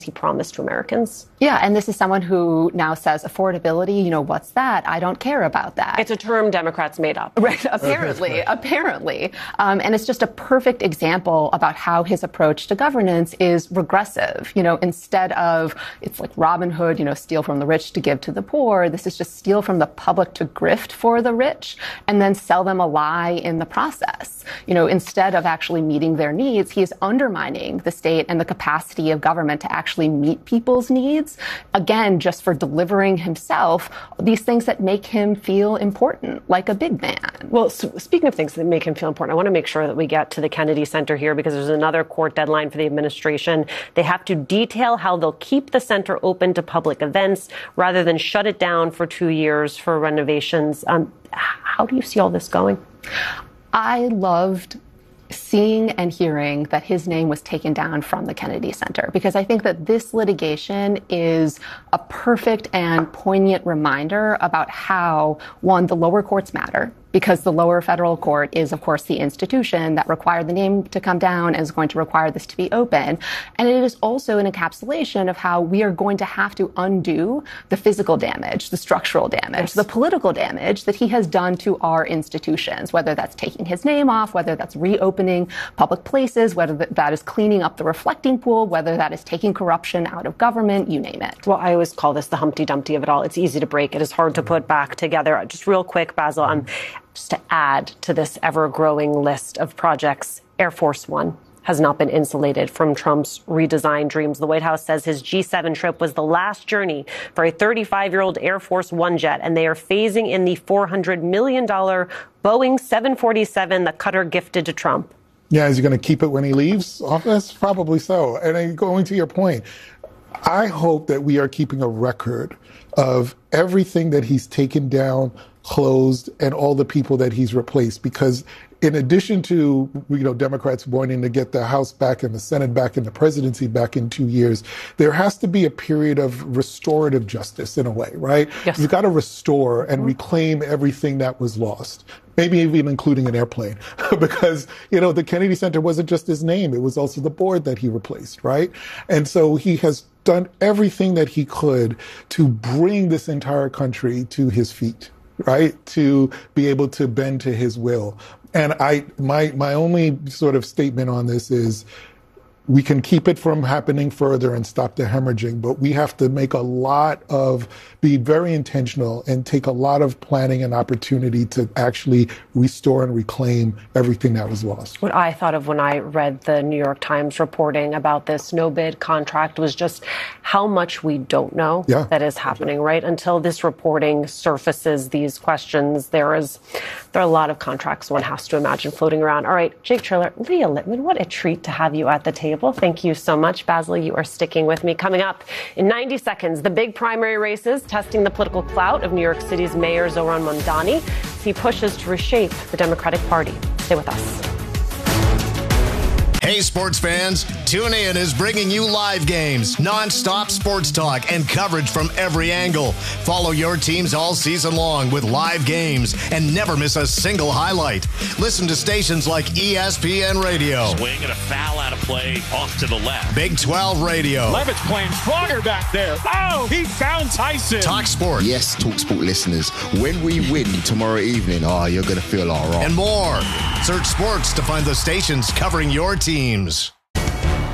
he promised to Americans. Yeah, and this is someone who now says affordability, what's that? I don't care about that. It's a term Democrats made up. Right, apparently. And it's just a perfect example about how his approach to governance is regressive. Instead of, it's like Robin Hood, steal from the rich to give to the poor, this is just steal from the public to grift for the rich and then sell them a lie in the process. Instead of actually meeting their needs, he is undermining the state and the capacity of government to actually meet people's needs, again, just for delivering himself these things that make him feel important, like a big man. Well, speaking of things that make him feel important, I want to make sure that we get to the Kennedy Center here because there's another court deadline for the administration. They have to detail how they'll keep the center open to public events rather than shut it down for 2 years for renovations. How do you see all this going? I loved seeing and hearing that his name was taken down from the Kennedy Center, because I think that this litigation is a perfect and poignant reminder about how, one, the lower courts matter, because the lower federal court is, of course, the institution that required the name to come down and is going to require this to be open. And it is also an encapsulation of how we are going to have to undo the physical damage, the structural damage, the political damage that he has done to our institutions, whether that's taking his name off, whether that's reopening public places, whether that is cleaning up the reflecting pool, whether that is taking corruption out of government, you name it. Well, I always call this the Humpty Dumpty of it all. It's easy to break. It is hard to put back together. Just real quick, Basil, just to add to this ever-growing list of projects, Air Force One has not been insulated from Trump's redesigned dreams. The White House says his G7 trip was the last journey for a 35-year-old Air Force One jet, and they are phasing in the $400 million Boeing 747 that Qatar gifted to Trump. Yeah, is he going to keep it when he leaves office? Probably so. And going to your point, I hope that we are keeping a record of everything that he's taken down, closed, and all the people that he's replaced. Because in addition to, Democrats wanting to get the House back and the Senate back and the presidency back in 2 years, there has to be a period of restorative justice in a way, right? Yes. You've got to restore and reclaim everything that was lost. Maybe even including an airplane, because, the Kennedy Center wasn't just his name. It was also the board that he replaced, right? And so he has done everything that he could to bring this entire country to his feet, right? To be able to bend to his will. And my only sort of statement on this is we can keep it from happening further and stop the hemorrhaging, but we have to be very intentional and take a lot of planning and opportunity to actually restore and reclaim everything that was lost. What I thought of when I read the New York Times reporting about this no-bid contract was just how much we don't know that is happening, right? Until this reporting surfaces these questions, there are a lot of contracts one has to imagine floating around. All right, Jake Trailer, Leah Littman, what a treat to have you at the table. Thank you so much. Basil, you are sticking with me. Coming up in 90 seconds, the big primary races testing the political clout of New York City's Mayor Zohran Mamdani as he pushes to reshape the Democratic Party. Stay with us. Hey, sports fans, TuneIn is bringing you live games, non-stop sports talk, and coverage from every angle. Follow your teams all season long with live games and never miss a single highlight. Listen to stations like ESPN Radio. Swing and a foul out of play off to the left. Big 12 Radio. Levitt's playing stronger back there. Oh, he found Tyson. Talk Sport. Yes, Talk Sport listeners, when we win tomorrow evening, you're going to feel all right. And more. Search sports to find the stations covering your teams.